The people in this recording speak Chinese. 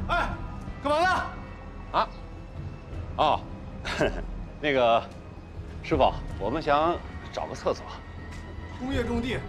哎，干嘛呢？ 啊？哦，那个师傅，我们想找个厕所。 工业种地，